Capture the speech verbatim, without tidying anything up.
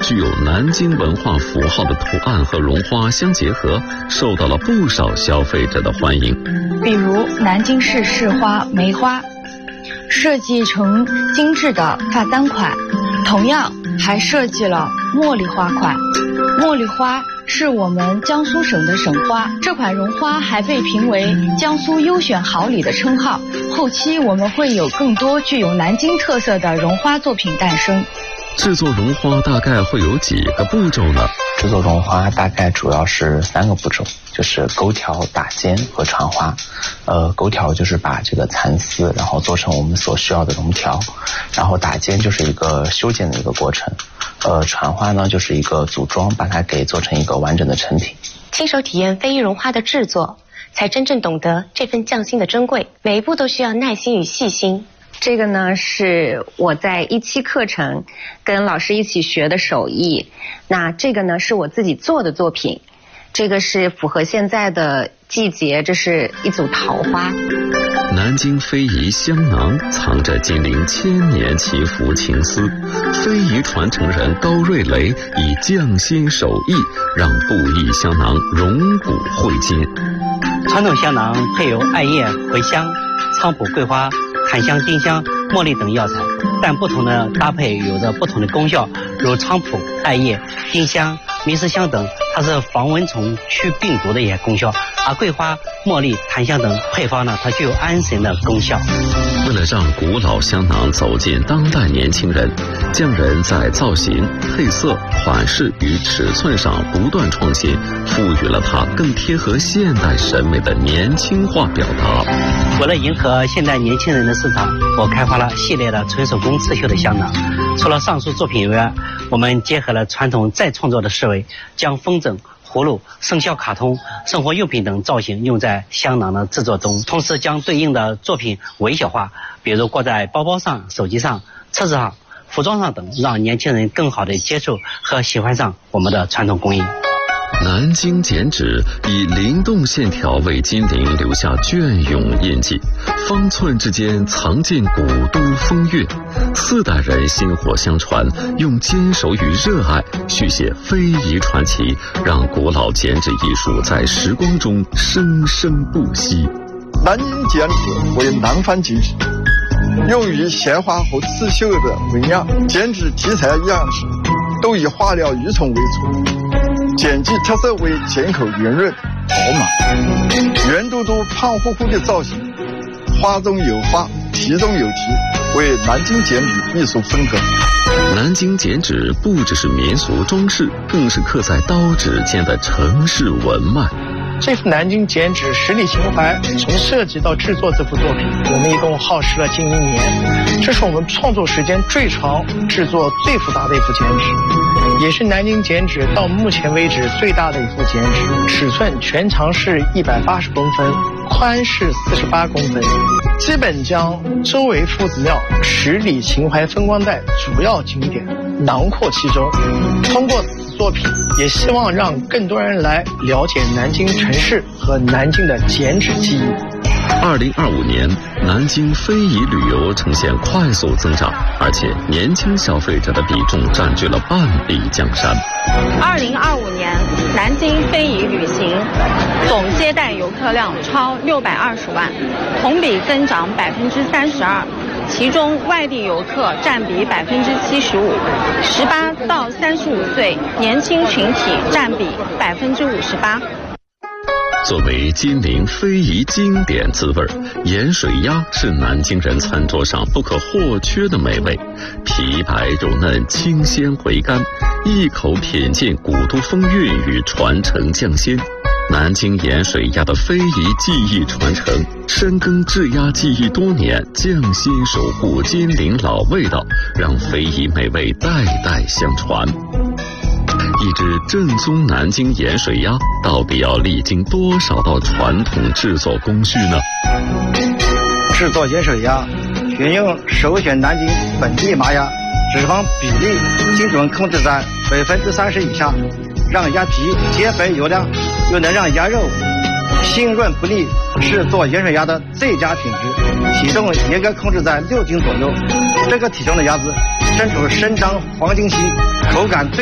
具有南京文化符号的图案和绒花相结合，受到了不少消费者的欢迎。 比如南京市市花梅花，设计成精致的发簪款，同样还设计了茉莉花款。茉莉花是我们江苏省的省花，这款绒花还被评为江苏优选好礼的称号。后期我们会有更多具有南京特色的绒花作品诞生。 制作绒花大概会有几个步骤呢？ 制作绒花大概主要是三个步骤，就是钩条、打尖和传花。呃，钩条就是把这个蚕丝然后做成我们所需要的绒条，然后打尖就是一个修剪的一个过程，呃，传花呢就是一个组装，把它给做成一个完整的成品。 亲手体验非遗绒花的制作，才真正懂得这份匠心的珍贵，每一步都需要耐心与细心。 这个呢是我在一期课程跟老师一起学的手艺，那这个呢是我自己做的作品，这个是符合现在的季节，这是一组桃花。 南京非遗香囊藏着金陵千年祈福情思，非遗传承人高瑞雷以匠心手艺让布艺香囊荣古汇金。 传统香囊配有艾叶、茴香、菖蒲、桂花、檀香、丁香、茉莉等药材，但不同的搭配有着不同的功效，如菖蒲、艾叶、丁香、迷迭香等，它是防蚊虫、去病毒的一些功效，而桂花、茉莉、檀香等配方呢，它具有安神的功效。 为了让古老香囊走进当代年轻人，匠人在造型、配色、款式与尺寸上不断创新，赋予了它更贴合现代审美的年轻化表达。 为了迎合现代年轻人的市场，我开发了系列的纯手工刺绣的香囊。除了上述作品以外，我们结合了传统再创作的思维，将风筝、葫芦、生肖卡通、生活用品等造型用在香囊的制作中，同时将对应的作品微小化，比如挂在包包上、手机上、车子上、服装上等，让年轻人更好地接触和喜欢上我们的传统工艺。 南京剪纸以灵动线条为金陵留下隽永印记，方寸之间藏进古都风韵。四代人薪火相传，用坚守与热爱续写非遗传奇，让古老剪纸艺术在时光中生生不息。 南京剪纸为南方剪纸，用于鲜花和刺绣的纹样，剪纸题材样式都以花鸟鱼虫为主。剪辑特色为剪口圆润、饱满、圆嘟嘟、胖乎乎的造型，花中有花，题中有题，为南京剪纸艺术风格。 南京剪纸不只是民俗装饰，更是刻在刀指间的城市文脉。 这幅南京剪纸十里情怀，从设计到制作这幅作品，我们一共耗时了近一年，这是我们创作时间最长、制作最复杂的一幅剪纸，也是南京剪纸到目前为止最大的一幅剪纸。尺寸全长是一百八十公分，宽是四十八公分，基本将周围夫子庙、十里情怀风光带主要景点囊括其中。通过此作品，也希望让更多人来了解南京城市和南京的剪纸技艺。 二零二五年，南京非遗旅游呈现快速增长，而且年轻消费者的比重占据了半壁江山。 二零二五年，南京非遗旅行总接待游客量超六百二十万，同比增长百分之三十二。其中外地游客占比百分之七十五，十八到三十五岁年轻群体占比百分之五十八。 作为金陵非遗经典滋味，盐水鸭是南京人餐桌上不可或缺的美味，皮白肉嫩，清鲜回甘，一口品尽古都风韵与传承匠心。南京盐水鸭的非遗技艺传承，深耕制鸭技艺多年，匠心守护金陵老味道，让非遗美味代代相传。一只正宗南京盐水鸭到底要历经多少道传统制作工序呢？ 制作盐水鸭，选用首选南京本地麻鸭，脂肪比例精准控制在百分之三十以下，让鸭皮洁白油亮，又能让鸭肉腥润不腻，是做盐水鸭的最佳品质。体重严格控制在六斤左右，这个体重的鸭子身处生长黄金期，口感最